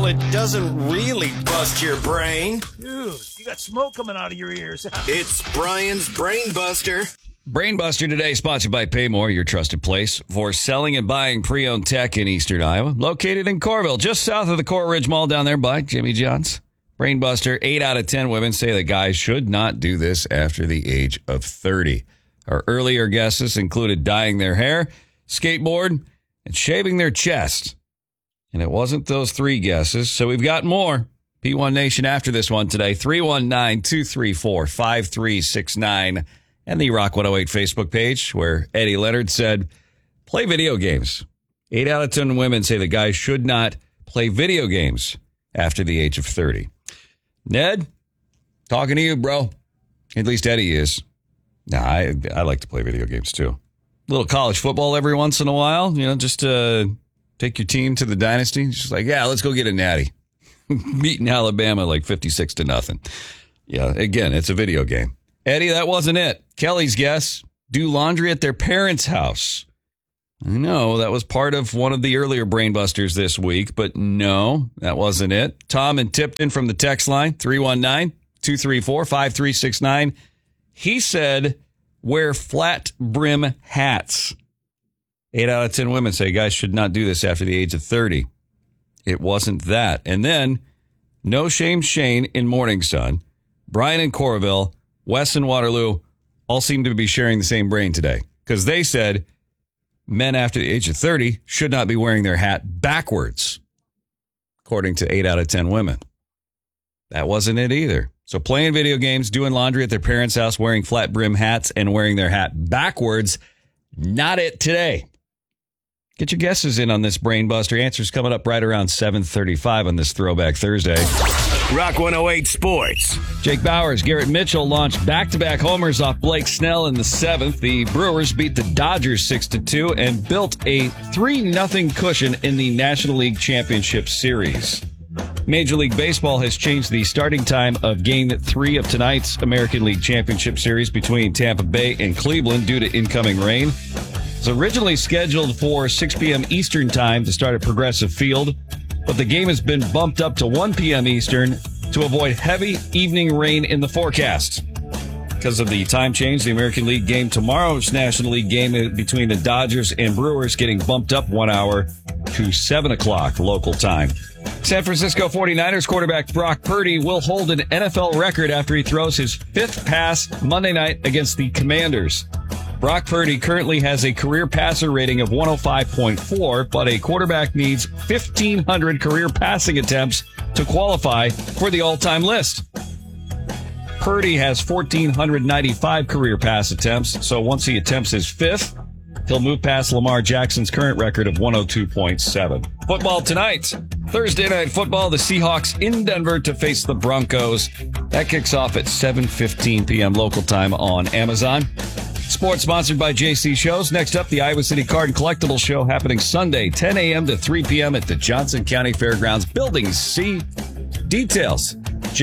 Well, it doesn't really bust your brain. Dude, you got smoke coming out of your ears. It's Brian's Brain Buster. Brainbuster today, sponsored by Paymore, your trusted place for selling and buying pre-owned tech in eastern Iowa. Located in Corville, just south of the Coral Ridge Mall down there by Jimmy John's. Brainbuster, 8 out of 10 women say that guys should not do this after the age of 30. Our earlier guesses included dyeing their hair, skateboard, and shaving their chest. And it wasn't those three guesses, so we've got more. P1 Nation after this one today, 319-234-5369. And the Rock 108 Facebook page, where Eddie Leonard said, play video games. 8 out of 10 women say that guys should not play video games after the age of 30. Ned, talking to you, bro. At least Eddie is. Nah, I like to play video games, too. A little college football every once in a while. You know, just take your team to the dynasty. Just like, yeah, let's go get a natty. Beating Alabama like 56-0. Yeah, again, it's a video game. Eddie, that wasn't it. Kelly's guess, do laundry at their parents' house. I know, that was part of one of the earlier Brainbusters this week, but no, that wasn't it. Tom in Tipton from the text line, 319-234-5369. He said, wear flat brim hats. 8 out of 10 women say guys should not do this after the age of 30. It wasn't that. And then, No Shame Shane in Morning Sun, Brian in Coralville, Wes in Waterloo, all seem to be sharing the same brain today. Because they said men after the age of 30 should not be wearing their hat backwards, according to 8 out of 10 women. That wasn't it either. So playing video games, doing laundry at their parents' house, wearing flat brim hats, and wearing their hat backwards, not it today. Get your guesses in on this Brain Buster. Answers coming up right around 7:35 on this Throwback Thursday. Rock 108 Sports. Jake Bowers, Garrett Mitchell launched back-to-back homers off Blake Snell in the 7th. The Brewers beat the Dodgers 6-2 and built a 3-0 cushion in the National League Championship Series. Major League Baseball has changed the starting time of Game 3 of tonight's American League Championship Series between Tampa Bay and Cleveland due to incoming rain. It was originally scheduled for 6 p.m. Eastern Time to start at Progressive Field, but the game has been bumped up to 1 p.m. Eastern to avoid heavy evening rain in the forecast. Because of the time change, the American League game tomorrow's National League game between the Dodgers and Brewers getting bumped up 1 hour to 7 o'clock local time. San Francisco 49ers quarterback Brock Purdy will hold an NFL record after he throws his 5th pass Monday night against the Commanders. Brock Purdy currently has a career passer rating of 105.4, but a quarterback needs 1,500 career passing attempts to qualify for the all-time list. Purdy has 1,495 career pass attempts, so once he attempts his 5th, he'll move past Lamar Jackson's current record of 102.7. Football tonight. Thursday Night Football, the Seahawks in Denver to face the Broncos. That kicks off at 7:15 p.m. local time on Amazon. Sports sponsored by JC Shows. Next up, the Iowa City Card and Collectibles Show happening Sunday, 10 a.m. to 3 p.m. at the Johnson County Fairgrounds, Building C. Details,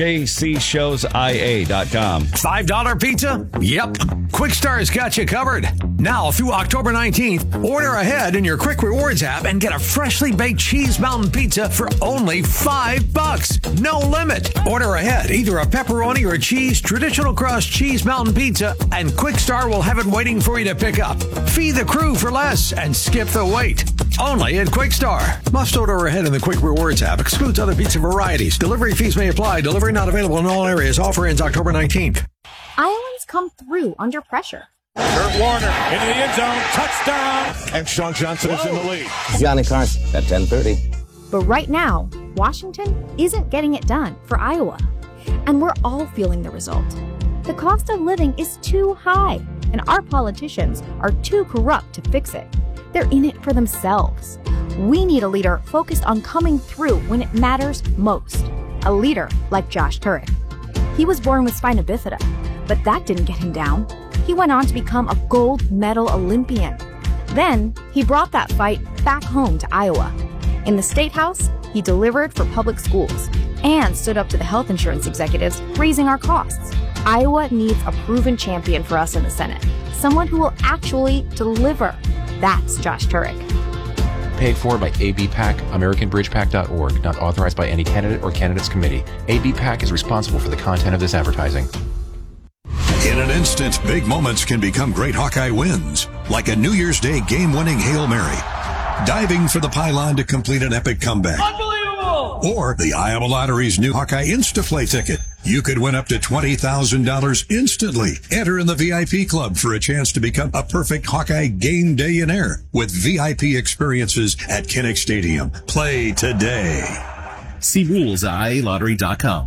jcshowsia.com. $5 pizza? Yep. Quick Star's got you covered. Now through October 19th, order ahead in your Quick Rewards app and get a freshly baked Cheese Mountain pizza for only $5. No limit. Order ahead, either a pepperoni or cheese traditional crust Cheese Mountain pizza, and Quick Star will have it waiting for you to pick up. Feed the crew for less and skip the wait. Only at Quick Star. Must order ahead in the Quick Rewards app. Excludes other pizza varieties. Delivery fees may apply. Delivery not available in all areas. Offer ends October 19th. Iowans come through under pressure. Kurt Warner into the end zone. Touchdown. And Sean Johnson is in the lead. Johnny Carson at 10:30. But right now, Washington isn't getting it done for Iowa. And we're all feeling the result. The cost of living is too high, and our politicians are too corrupt to fix it. They're in it for themselves. We need a leader focused on coming through when it matters most. A leader like Josh Turek. He was born with spina bifida, but that didn't get him down. He went on to become a gold medal Olympian. Then he brought that fight back home to Iowa. In the State House, he delivered for public schools and stood up to the health insurance executives raising our costs. Iowa needs a proven champion for us in the Senate. Someone who will actually deliver. That's Josh Turek. Paid for by ABPAC, AmericanBridgePAC.org, not authorized by any candidate or candidates committee. ABPAC is responsible for the content of this advertising. In an instant, big moments can become great Hawkeye wins, like a New Year's Day game-winning Hail Mary, diving for the pylon to complete an epic comeback. Unbelievable! Or the Iowa Lottery's new Hawkeye Instaplay ticket. You could win up to $20,000 instantly. Enter in the VIP club for a chance to become a perfect Hawkeye game day-inaire with VIP experiences at Kinnick Stadium. Play today. See rules at IALottery.com.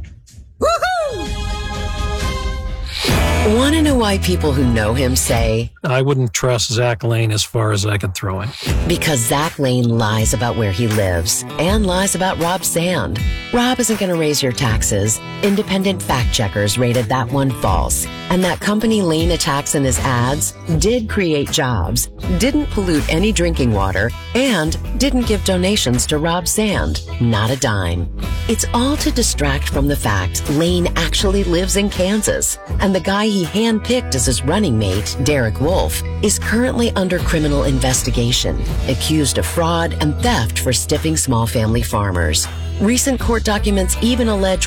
Want to know why people who know him say, I wouldn't trust Zach Lane as far as I could throw him? Because Zach Lane lies about where he lives and lies about Rob Sand. Rob isn't going to raise your taxes. Independent fact checkers rated that one false. And that company Lane attacks in his ads did create jobs, didn't pollute any drinking water, and didn't give donations to Rob Sand. Not a dime. It's all to distract from the fact Lane actually lives in Kansas. And the guy he handpicked as his running mate, Derek Wolf, is currently under criminal investigation, accused of fraud and theft for stiffing small family farmers. Recent court documents even allege